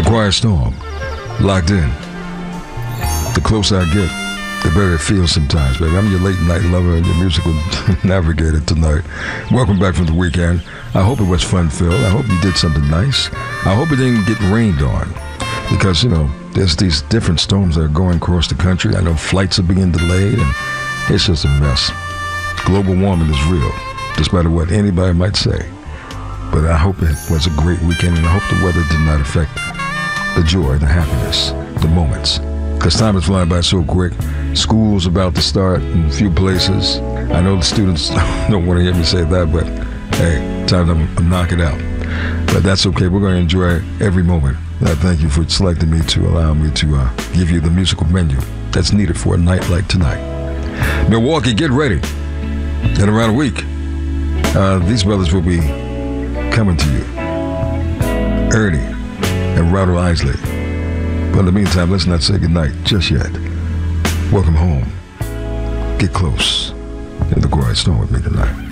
Quiet Storm, locked in. The closer I get, the better it feels sometimes, baby. I'm your late night lover and your musical navigator tonight. Welcome back from the weekend. I hope it was fun-filled. I hope you did something nice. I hope it didn't get rained on because, there's these different storms that are going across the country. I know flights are being delayed, and it's just a mess. Global warming is real, despite what anybody might say. But I hope it was a great weekend, and I hope the weather did not affect the joy, the happiness, the moments. Because time is flying by so quick. School's about to start in a few places. I know the students don't want to hear me say that, but hey, time to knock it out. But that's okay. We're going to enjoy every moment. I thank you for selecting me to allow me to give you the musical menu that's needed for a night like tonight. Milwaukee, get ready. In around a week, these brothers will be coming to you. Ernie and Ronald Isley. But in the meantime, let's not say goodnight just yet. Welcome home. Get close in the Quiet Storm with me tonight.